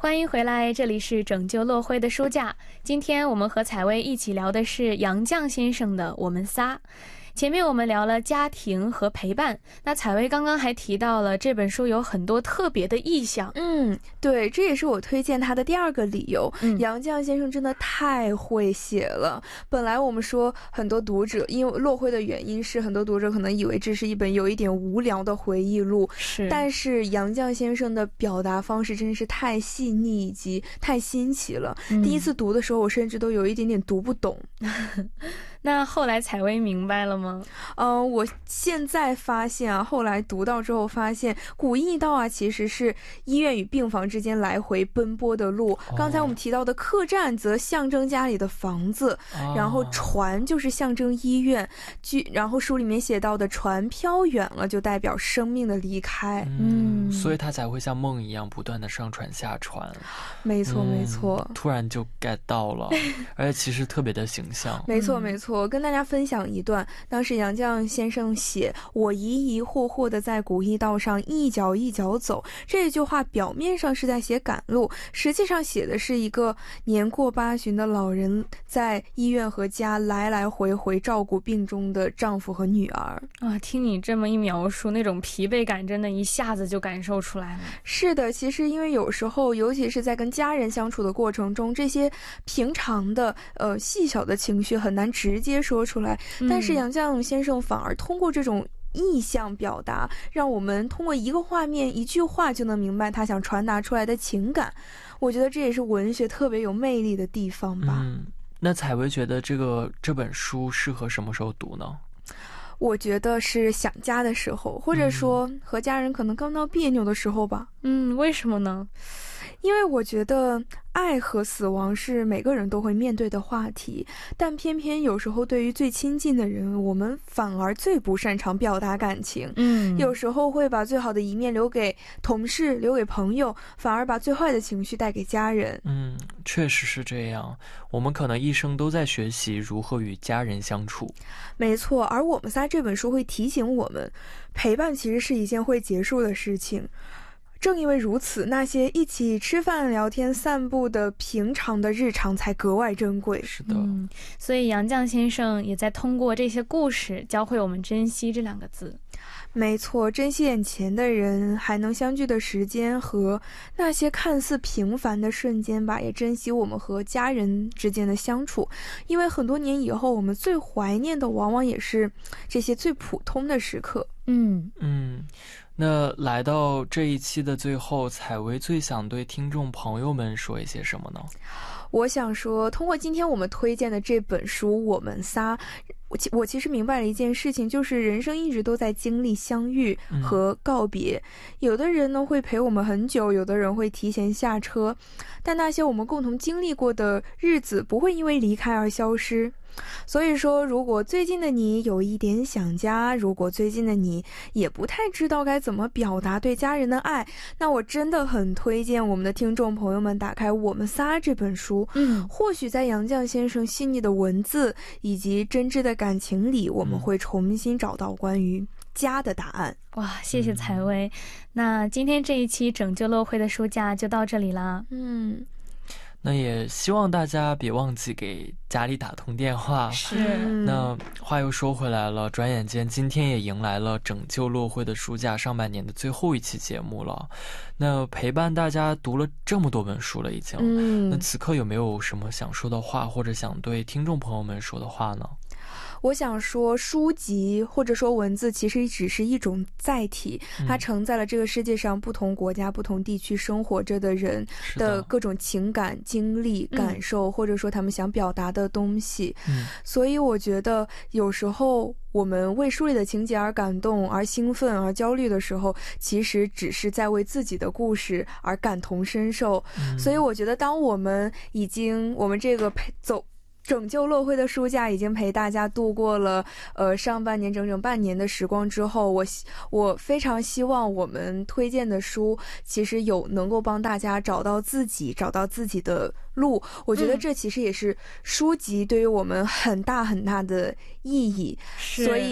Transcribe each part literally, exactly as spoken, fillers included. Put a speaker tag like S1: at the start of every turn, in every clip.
S1: 欢迎回来，这里是拯救落灰的书架。今天我们和采薇一起聊的是杨绛先生的《我们仨》。前面我们聊了家庭和陪伴，那采薇刚刚还提到了这本书有很多特别的意象。
S2: 嗯，对，这也是我推荐他的第二个理由。
S1: 嗯、
S2: 杨绛先生真的太会写了。本来我们说很多读者因为落灰的原因是很多读者可能以为这是一本有一点无聊的回忆录，
S1: 是，
S2: 但是杨绛先生的表达方式真是太细腻以及太新奇了、嗯、第一次读的时候我甚至都有一点点读不懂。
S1: 那后来采薇明白了吗？
S2: 嗯、呃，我现在发现啊，后来读到之后发现古驿道啊其实是医院与病房之间来回奔波的路、哦、刚才我们提到的客栈则象征家里的房子、哦、然后船就是象征医院，然后书里面写到的船飘远了就代表生命的离开。
S3: 嗯，所以他才会像梦一样不断的上船下船。
S2: 没错、嗯、没错，
S3: 突然就 get 到了而且其实特别的形象。
S2: 没错没错，跟大家分享一段当时杨绛先生写我疑疑惑惑的在古驿道上一脚一脚走，这句话表面上是在写赶路，实际上写的是一个年过八旬的老人在医院和家来来回回照顾病中的丈夫和女儿
S1: 啊。听你这么一描述，那种疲惫感真的一下子就感受出来了。
S2: 是的，其实因为有时候尤其是在跟家人相处的过程中，这些平常的呃细小的情绪很难直接说出来、嗯、但是杨绛先生反而通过这种意象表达，让我们通过一个画面一句话就能明白他想传达出来的情感。我觉得这也是文学特别有魅力的地方吧。
S3: 嗯，那采薇觉得这个这本书适合什么时候读呢？
S2: 我觉得是想家的时候，或者说和家人可能刚闹别扭的时候吧。
S1: 嗯，为什么呢？
S2: 因为我觉得爱和死亡是每个人都会面对的话题，但偏偏有时候对于最亲近的人，我们反而最不擅长表达感情。
S1: 嗯，
S2: 有时候会把最好的一面留给同事，留给朋友，反而把最坏的情绪带给家人。
S3: 嗯，确实是这样。我们可能一生都在学习如何与家人相处。
S2: 没错，而我们仨这本书会提醒我们，陪伴其实是一件会结束的事情。正因为如此，那些一起吃饭聊天散步的平常的日常才格外珍贵。
S3: 是的、
S1: 嗯、所以杨绛先生也在通过这些故事教会我们珍惜这两个字。
S2: 没错，珍惜眼前的人，还能相聚的时间和那些看似平凡的瞬间吧，也珍惜我们和家人之间的相处，因为很多年以后我们最怀念的往往也是这些最普通的时刻。
S1: 嗯
S3: 嗯，那来到这一期的最后，采薇最想对听众朋友们说一些什么呢？
S2: 我想说，通过今天我们推荐的这本书《我们仨》，我其我其实明白了一件事情，就是人生一直都在经历相遇和告别、嗯、有的人呢会陪我们很久，有的人会提前下车，但那些我们共同经历过的日子不会因为离开而消失。所以说，如果最近的你有一点想家，如果最近的你也不太知道该怎么表达对家人的爱，那我真的很推荐我们的听众朋友们打开《我们仨》这本书。
S1: 嗯，
S2: 或许在杨绛先生细腻的文字以及真挚的感情里，我们会重新找到关于家的答案。
S1: 哇，谢谢采薇、嗯、那今天这一期拯救落灰的书架就到这里啦。
S2: 嗯，
S3: 那也希望大家别忘记给家里打通电话。
S1: 是。
S3: 那话又说回来了，转眼间今天也迎来了拯救落灰的书架上半年的最后一期节目了。那陪伴大家读了这么多本书了已经、嗯、那此刻有没有什么想说的话，或者想对听众朋友们说的话呢？
S2: 我想说，书籍或者说文字其实只是一种载体，它承载了这个世界上不同国家不同地区生活着的人的各种情感经历感受、嗯、或者说他们想表达的东西、嗯、所以我觉得有时候我们为书里的情节而感动而兴奋而焦虑的时候，其实只是在为自己的故事而感同身受、嗯、所以我觉得当我们已经我们这个陪走拯救落灰的书架已经陪大家度过了呃上半年整整半年的时光之后，我我非常希望我们推荐的书其实有能够帮大家找到自己找到自己的路。我觉得这其实也是书籍对于我们很大很大的意义、嗯、所以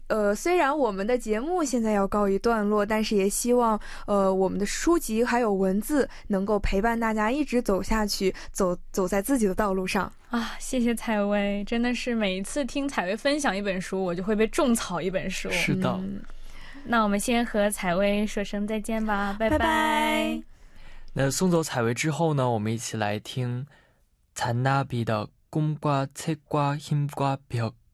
S2: 呃，虽然我们的节目现在要告一段落，但是也希望呃我们的书籍还有文字能够陪伴大家一直走下去，走走在自己的道路上
S1: 啊！谢谢采薇，真的是每一次听采薇分享一本书，我就会被种草一本书。
S3: 是的。
S1: 嗯，那我们先和采薇说声再见吧，拜拜。拜拜。
S3: 那送走采薇之后呢，我们一起来听잔나비的꿈과 책과 힘과 벽。